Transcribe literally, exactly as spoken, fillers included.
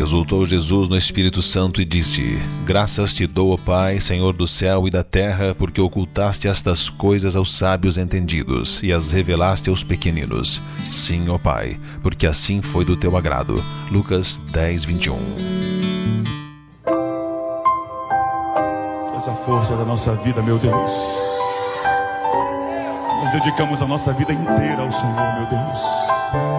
Exultou Jesus no Espírito Santo e disse: Graças te dou, ó Pai, Senhor do céu e da terra, porque ocultaste estas coisas aos sábios entendidos e as revelaste aos pequeninos. Sim, ó Pai, porque assim foi do teu agrado. Lucas dez, vinte e um. Essa força da nossa vida, meu Deus. Nós dedicamos a nossa vida inteira ao Senhor, meu Deus.